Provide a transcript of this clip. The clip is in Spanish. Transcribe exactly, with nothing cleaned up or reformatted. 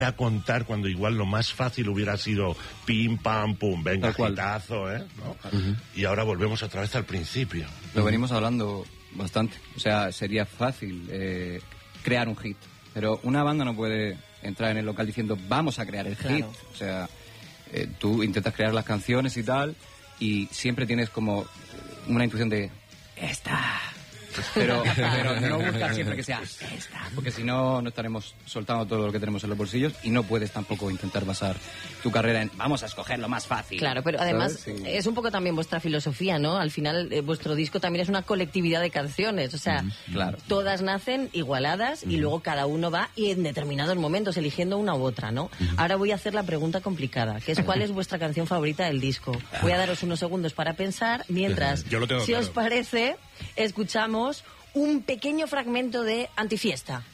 a contar cuando igual lo más fácil hubiera sido pim, pam, pum, venga, hitazo, ¿eh? ¿No? Uh-huh. Y ahora volvemos otra vez al principio. Lo venimos hablando bastante. O sea, sería fácil eh, crear un hit, pero una banda no puede entrar en el local diciendo vamos a crear el hit. Claro. O sea, eh, tú intentas crear las canciones y tal, y siempre tienes como una intuición de esta... Pero, pero no buscar siempre que sea esta, porque si no, no estaremos soltando todo lo que tenemos en los bolsillos y no puedes tampoco intentar basar tu carrera en vamos a escoger lo más fácil. Claro, pero además sí. Es un poco también vuestra filosofía, ¿no? Al final, eh, vuestro disco también es una colectividad de canciones, o sea, mm, claro. Todas nacen igualadas mm. y luego cada uno va y en determinados momentos eligiendo una u otra, ¿no? Mm. Ahora voy a hacer la pregunta complicada, que es ¿cuál es vuestra canción favorita del disco? Voy a daros unos segundos para pensar, mientras, Yo lo tengo si claro. os parece, escuchamos un pequeño fragmento de Antifiesta.